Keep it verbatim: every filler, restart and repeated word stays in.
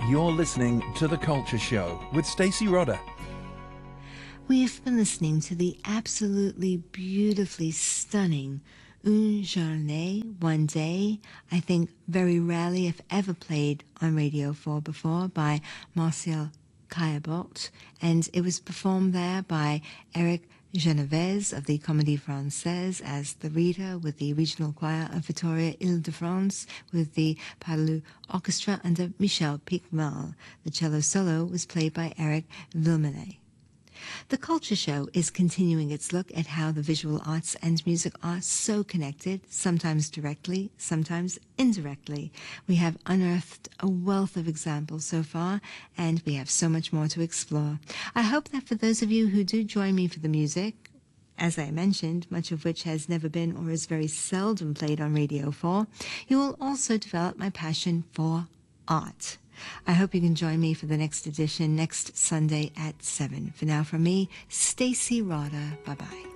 You're listening to The Culture Show with Stacey Rodder. We've been listening to the absolutely beautifully stunning Une Journée, One Day, I think very rarely if ever played on Radio four before, by Martial Caillebotte, and it was performed there by Eric Genovese of the Comédie Française as the reader, with the regional choir of Victoria Île-de-France, with the Parlu Orchestra under Michel Picmal. The cello solo was played by Eric Villeminay. The Culture Show is continuing its look at how the visual arts and music are so connected, sometimes directly, sometimes indirectly. We have unearthed a wealth of examples so far, and we have so much more to explore. I hope that for those of you who do join me for the music, as I mentioned, much of which has never been or is very seldom played on Radio four, you will also develop my passion for art. I hope you can join me for the next edition next Sunday at seven. For now, from me, Stacey Rodder. Bye-bye.